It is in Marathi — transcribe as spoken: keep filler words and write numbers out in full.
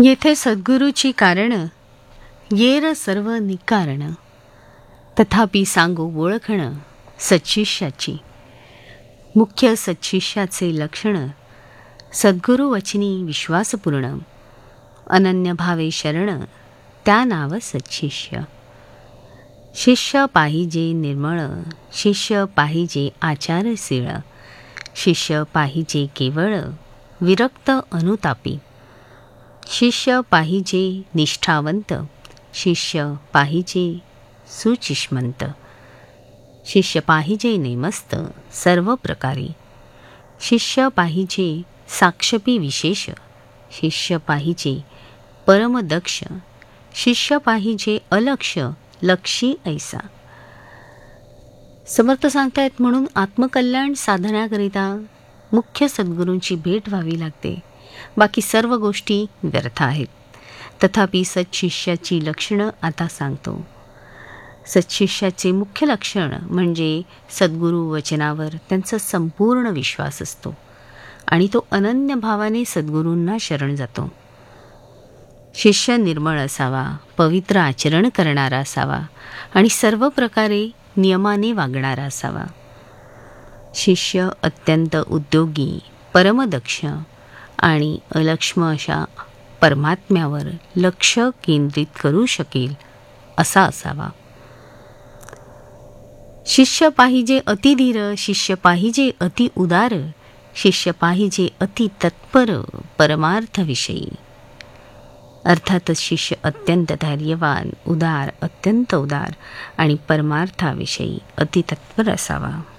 येथे सद्गुरूची कारण येर सर्व निकारण, तथापि सांगू ओळखण सच्शिष्याची. मुख्य सच्शिष्याचे लक्षण सद्गुरु वचनी विश्वासपूर्ण, अनन्य भावे शरण त्या नाव सच्शिष्य. शिष्य पाहिजे निर्मळ, शिष्य पाहिजे आचारशीळ, शिष्य पाहिजे केवळ विरक्त अनुतापी, शिष्य पाहिजे निष्ठावंत, शिष्य पाहिजे सुचिष्मंत, शिष्य पाहिजे नेमस्त सर्व प्रकारे, शिष्य पाहिजे साक्षपी विशेष, शिष्य पाहिजे परमदक्ष, शिष्य पाहिजे अलक्ष लक्षी ऐसा. समर्थ सांगतायत म्हणून आत्मकल्याण साधण्याकरिता मुख्य सद्गुरूंची भेट व्हावी लागते. बाकी सर्व गोष्टी व्यर्थ आहेत. तथापि सच्शिष्याची लक्षणं आता सांगतो. सच्शिष्याचे मुख्य लक्षण म्हणजे सद्गुरू वचनावर त्यांचा संपूर्ण विश्वास असतो आणि तो अनन्य भावाने सद्गुरूंना शरण जातो. शिष्य निर्मळ असावा, पवित्र आचरण करणारा असावा आणि सर्व प्रकारे नियमाने वागणारा असावा. शिष्य अत्यंत उद्योगी, परमदक्ष आणि अलक्ष्म अशा परमात्म्यावर लक्ष केंद्रित करू शकेल असा असावा. शिष्य पाहिजे अतिधीर, शिष्य पाहिजे अति उदार, शिष्य पाहिजे अति तत्पर परमार्थविषयी. अर्थातच शिष्य अत्यंत धैर्यवान, उदार, अत्यंत उदार आणि परमार्थाविषयी अतितत्पर असावा.